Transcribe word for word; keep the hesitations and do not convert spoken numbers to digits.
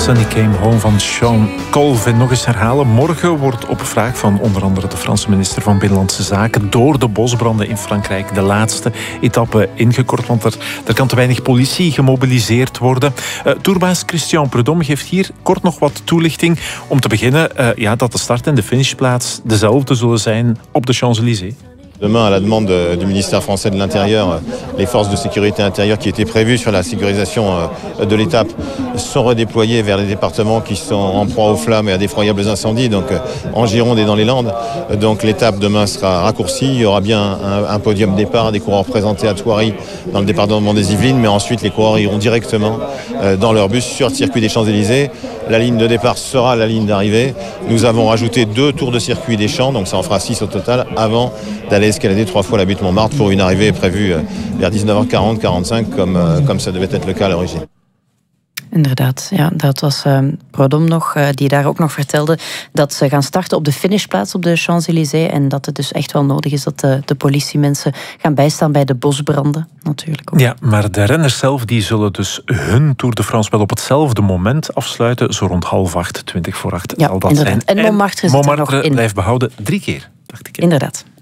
Sunny Came Home van Sean Colvin. Nog eens herhalen. Morgen wordt op vraag van onder andere de Franse minister van Binnenlandse Zaken door de bosbranden in Frankrijk de laatste etappe ingekort, want er, er kan te weinig politie gemobiliseerd worden. Uh, Tourbaas Christian Prudhomme geeft hier kort nog wat toelichting. Om te beginnen, uh, ja, dat de start en de finishplaats dezelfde zullen zijn op de Champs-Élysées. Demain, à la demande du ministère français de l'Intérieur, les forces de sécurité intérieure qui étaient prévues sur la sécurisation de l'étape sont redéployées vers les départements qui sont en proie aux flammes et à d'effroyables incendies, donc en Gironde et dans les Landes. Donc l'étape demain sera raccourcie. Il y aura bien un, un podium départ, des coureurs présentés à Thoiry dans le département des Yvelines, mais ensuite les coureurs iront directement dans leur bus sur le circuit des Champs-Élysées. La ligne de départ sera la ligne d'arrivée. Nous avons rajouté deux tours de circuit des Champs, donc ça en fera six au total, avant d'aller escalader trois fois la butte Montmartre pour une arrivée prévue vers dix-neuf heures quarante quarante-cinq, comme, comme ça devait être le cas à l'origine. Inderdaad, ja, dat was uh, Prudhomme nog, uh, die daar ook nog vertelde dat ze gaan starten op de finishplaats op de Champs-Élysées en dat het dus echt wel nodig is dat de, de politiemensen gaan bijstaan bij de bosbranden, natuurlijk ook. Ja, maar de renners zelf die zullen dus hun Tour de France wel op hetzelfde moment afsluiten, zo rond half acht, twintig voor acht ja, zal dat inderdaad. zijn. En Montmartre zit er nog in. blijft behouden drie keer, dacht ik. Inderdaad.